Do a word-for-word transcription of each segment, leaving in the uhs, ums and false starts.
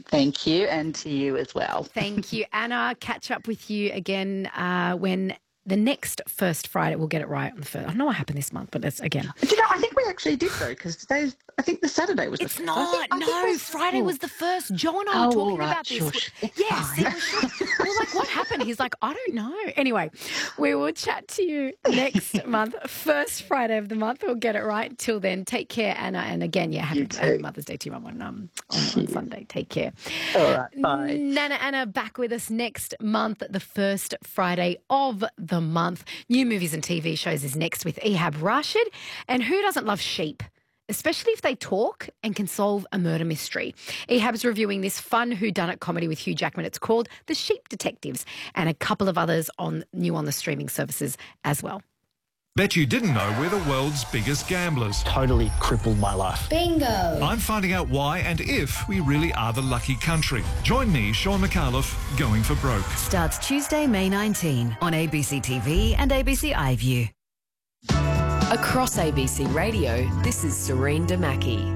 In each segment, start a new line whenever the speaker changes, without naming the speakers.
Thank you, and to you as well.
Thank you, Anna. Catch up with you again uh, when the next first Friday, we'll get it right on the first. I don't know what happened this month, but it's again.
Do you know, I think we actually did though, because today's, I think the Saturday was the
It's
first.
not.
I think, I
no,
think
Friday
oh.
was the first. Joe and I
Oh,
were talking
right,
about this.
shush. It's
Yes.
fine.
It was just, we were like, what happened? He's like, I don't know. Anyway, we will chat to you next month. First Friday of the month. We'll get it right. Till then, take care, Anna. And again, yeah, happy, happy Mother's Day to you, Mum, on, um, on, on Sunday. Take care.
All right, bye.
Nana Anna back with us next month, the first Friday of the month. New movies and T V shows is next with Ehab Rashid. And who doesn't love sheep? Especially if they talk and can solve a murder mystery. Ehab's reviewing this fun whodunit comedy with Hugh Jackman. It's called The Sheep Detectives, and a couple of others on new on the streaming services as well.
Bet you didn't know we're the world's biggest gamblers.
Totally crippled my life.
Bingo!
I'm finding out why and if we really are the lucky country. Join me, Sean McAuliffe, Going for Broke.
Starts Tuesday, May nineteenth on A B C T V and A B C iView. Across A B C Radio, this is Serene Damaki.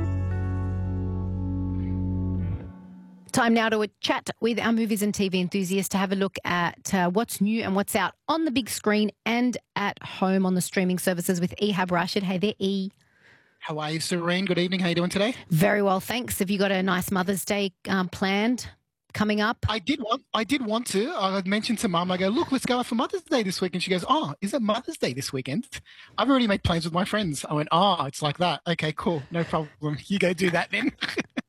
Time now to a chat with our movies and T V enthusiasts to have a look at uh, what's new and what's out on the big screen and at home on the streaming services with Ehab Rashid. Hey there, E.
How are you, Serene? Good evening. How are you doing today?
Very well, thanks. Have you got a nice Mother's Day um, planned coming up?
I did want I did want to. I mentioned to Mum, I go, look, let's go out for Mother's Day this week. And she goes, oh, is it Mother's Day this weekend? I've already made plans with my friends. I went, oh, it's like that. Okay, cool. No problem. You go do that then.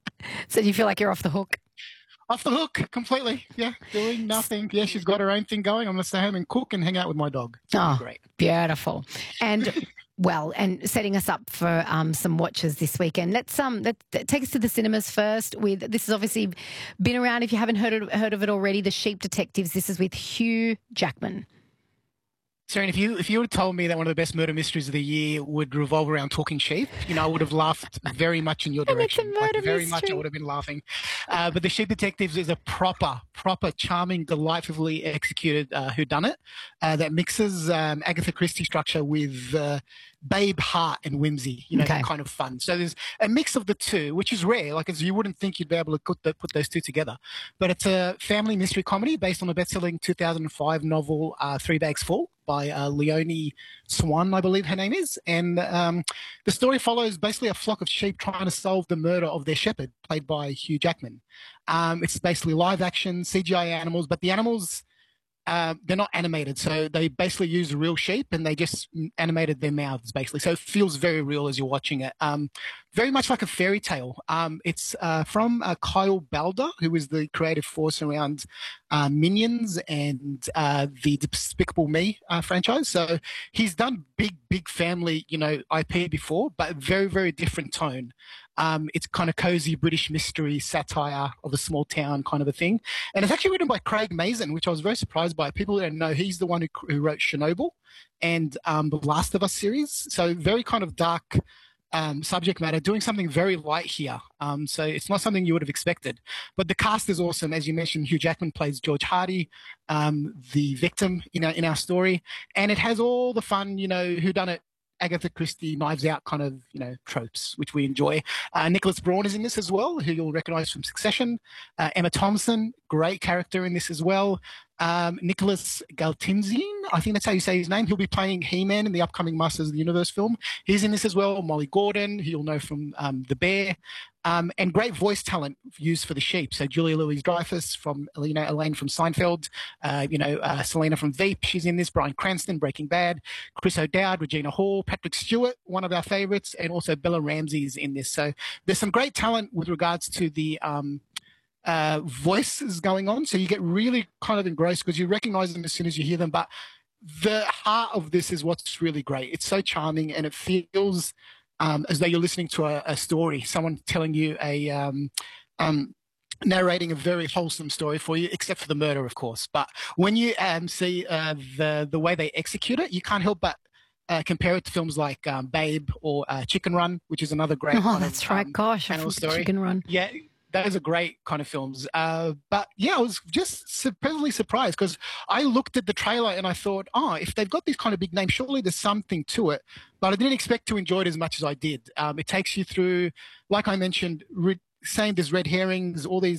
So do you feel like you're off the hook?
Off the hook, completely. Yeah, doing nothing. Yeah, she's got her own thing going. I'm going to stay home and cook and hang out with my dog.
Oh,
great.
Beautiful. And well, and setting us up for um, some watches this weekend. Let's um, let, take us to the cinemas first. With this has obviously been around. If you haven't heard of, heard of it already, The Sheep Detectives. This is with Hugh Jackman.
Serene, if you if you would have told me that one of the best murder mysteries of the year would revolve around talking sheep, you know, I would have laughed very much in your
And it's a
direction.
murder
Like, very
mystery.
much, I would have been laughing. Uh, but The Sheep Detectives is a proper, proper, charming, delightfully executed uh, whodunit uh, that mixes um, Agatha Christie structure with uh, babe heart and whimsy. You know,
Okay.
that kind of fun. So there's a mix of the two, which is rare. Like, as you wouldn't think you'd be able to put, the, put those two together. But it's a family mystery comedy based on the best-selling two thousand five novel uh, Three Bags Full by uh, Leonie Swan, I believe her name is. And um, the story follows basically a flock of sheep trying to solve the murder of their shepherd, played by Hugh Jackman. Um, it's basically live action, C G I animals, but the animals, uh, they're not animated. So they basically use real sheep and they just animated their mouths, basically. So it feels very real as you're watching it. Um, very much like a fairy tale. Um, it's uh, from uh, Kyle Balder, who is the creative force around uh, Minions and uh, the Despicable Me uh, franchise. So he's done big, big family, you know, I P before, but very, very different tone. Um, it's kind of cozy British mystery satire of a small town kind of a thing. And it's actually written by Craig Mazin, which I was very surprised by. People who don't know, he's the one who, who wrote Chernobyl and um, the Last of Us series. So very kind of dark um, subject matter, doing something very light here. Um, so it's not something you would have expected. But the cast is awesome. As you mentioned, Hugh Jackman plays George Hardy, um, the victim in our, in our story. And it has all the fun, you know, whodunit Agatha Christie, Knives Out kind of, you know, tropes, which we enjoy. Uh, Nicholas Braun is in this as well, who you'll recognise from Succession. Uh, Emma Thompson, great character in this as well. Um, Nicholas Galtinzine, I think that's how you say his name. He'll be playing He-Man in the upcoming Masters of the Universe film. He's in this as well. Molly Gordon, who you'll know from um, The Bear. Um, and great voice talent used for the sheep. So Julia Louis-Dreyfus from, you know, Elaine from Seinfeld, uh, you know, uh, Selena from Veep, she's in this, Bryan Cranston, Breaking Bad, Chris O'Dowd, Regina Hall, Patrick Stewart, one of our favourites, and also Bella Ramsey's in this. So there's some great talent with regards to the um, uh, voices going on. So you get really kind of engrossed because you recognise them as soon as you hear them. But the heart of this is what's really great. It's so charming and it feels Um, as though you're listening to a, a story, someone telling you a, um, um, narrating a very wholesome story for you, except for the murder, of course. But when you um, see uh, the the way they execute it, you can't help but uh, compare it to films like um, Babe or uh, Chicken Run, which is another great.
Oh,
kind
that's
of,
right.
um,
Gosh, I
animal
forgot
story.
Chicken Run.
Yeah. Those are great kind of films. Uh, but yeah, I was just pleasantly surprised because I looked at the trailer and I thought, oh, if they've got these kind of big names, surely there's something to it. But I didn't expect to enjoy it as much as I did. Um, it takes you through, like I mentioned, re- saying there's red herrings, all these